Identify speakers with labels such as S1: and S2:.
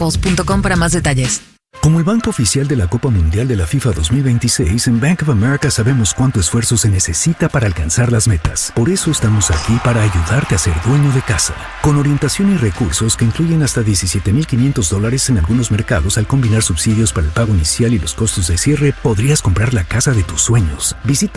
S1: Staples.com para más detalles.
S2: Como el banco oficial de la Copa Mundial de la FIFA 2026, en Bank of America sabemos cuánto esfuerzo se necesita para alcanzar las metas. Por eso estamos aquí para ayudarte a ser dueño de casa. Con orientación y recursos que incluyen hasta $17,500 en algunos mercados, al combinar subsidios para el pago inicial y los costos de cierre, podrías comprar la casa de tus sueños. Visita